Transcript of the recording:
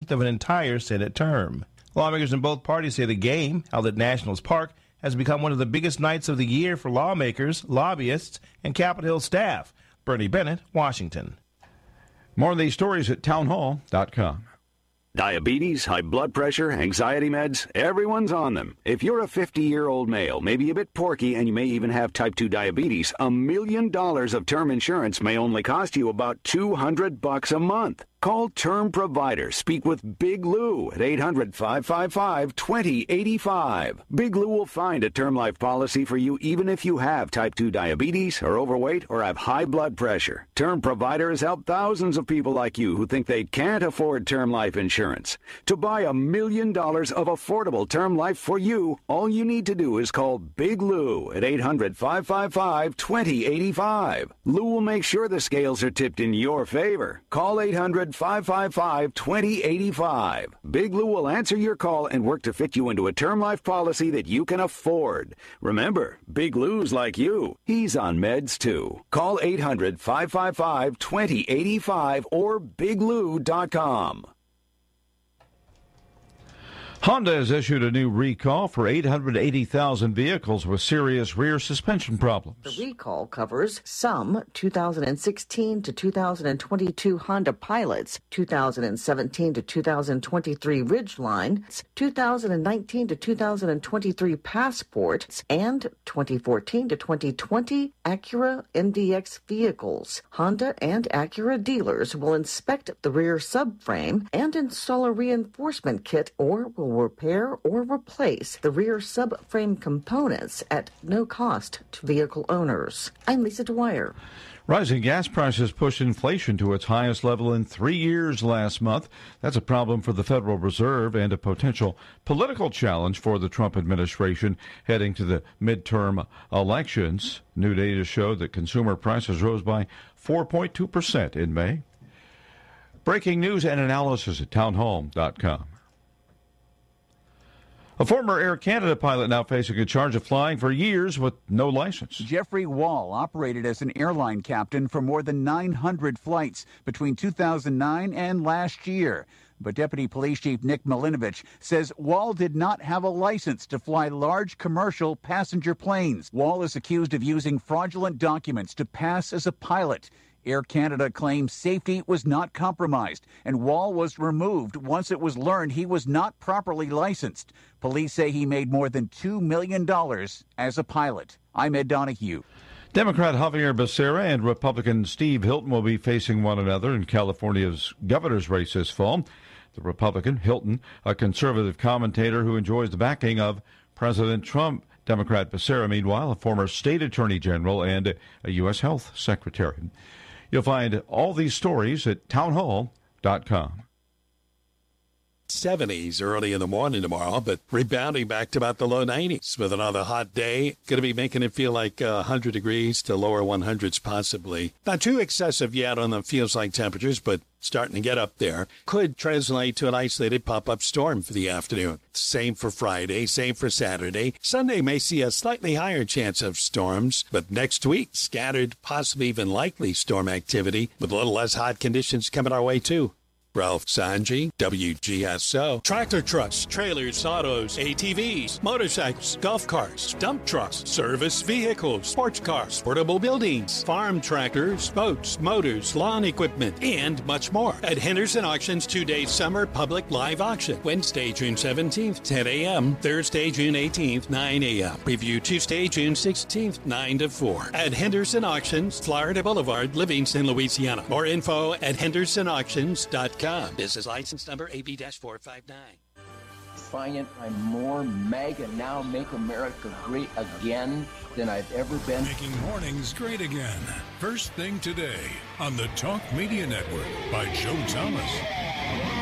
length of an entire Senate term. Lawmakers in both parties say the game, held at Nationals Park, has become one of the biggest nights of the year for lawmakers, lobbyists, and Capitol Hill staff. Bernie Bennett, Washington. More of these stories at townhall.com. Diabetes, high blood pressure, anxiety meds, everyone's on them. If you're a 50-year-old male, maybe a bit porky, and you may even have type 2 diabetes, $1 million of term insurance may only cost you about $200 a month. Call Term Provider. Speak with Big Lou at 800-555-2085. Big Lou will find a term life policy for you even if you have type 2 diabetes, are overweight, or have high blood pressure. Term Provider has helped thousands of people like you who think they can't afford term life insurance. To buy $1 million of affordable term life for you, all you need to do is call Big Lou at 800-555-2085. Lou will make sure the scales are tipped in your favor. Call 800-555-2085. Big Lou will answer your call and work to fit you into a term life policy that you can afford. Remember, Big Lou's like you. He's on meds too. Call 800-555-2085 or biglou.com. Honda has issued a new recall for 880,000 vehicles with serious rear suspension problems. The recall covers some 2016 to 2022 Honda Pilots, 2017 to 2023 Ridgeline, 2019 to 2023 Passports, and 2014 to 2020 Acura MDX vehicles. Honda and Acura dealers will inspect the rear subframe and install a reinforcement kit or will repair or replace the rear subframe components at no cost to vehicle owners. I'm Lisa Dwyer. Rising gas prices pushed inflation to its highest level in 3 years last month. That's a problem for the Federal Reserve and a potential political challenge for the Trump administration heading to the midterm elections. New data showed that consumer prices rose by 4.2% in May. Breaking news and analysis at townhall.com. A former Air Canada pilot now facing a charge of flying for years with no license. Jeffrey Wall operated as an airline captain for more than 900 flights between 2009 and last year. But Deputy Police Chief Nick Milinovich says Wall did not have a license to fly large commercial passenger planes. Wall is accused of using fraudulent documents to pass as a pilot. Air Canada claims safety was not compromised, and Wall was removed once it was learned he was not properly licensed. Police say he made more than $2 million as a pilot. I'm Ed Donahue. Democrat Javier Becerra and Republican Steve Hilton will be facing one another in California's governor's race this fall. The Republican, Hilton, a conservative commentator who enjoys the backing of President Trump. Democrat Becerra, meanwhile, a former state attorney general and a U.S. health secretary. You'll find all these stories at townhall.com. 70s early in the morning tomorrow, but rebounding back to about the low 90s with another hot day. Going to be making it feel like 100 degrees to lower 100s possibly. Not too excessive yet on the feels like temperatures, but starting to get up there. Could translate to an isolated pop-up storm for the afternoon. Same for Friday, same for Saturday. Sunday may see a slightly higher chance of storms, but next week, scattered, possibly even likely storm activity with a little less hot conditions coming our way too. Ralph Sanji, WGSO. Tractor trucks, trailers, autos, ATVs, motorcycles, golf carts, dump trucks, service vehicles, sports cars, portable buildings, farm tractors, boats, motors, lawn equipment, and much more at Henderson Auctions 2-day summer public live auction. Wednesday, June 17th, 10 a.m. Thursday, June 18th, 9 a.m. Preview Tuesday, June 16th, 9 to 4. At Henderson Auctions, Florida Boulevard, Livingston, Louisiana. More info at hendersonauctions.com. This is license number AB-459. Defiant, I'm more MAGA now, make America great again than I've ever been. Making mornings great again. First thing today on the Talk Media Network by Joe Thomas.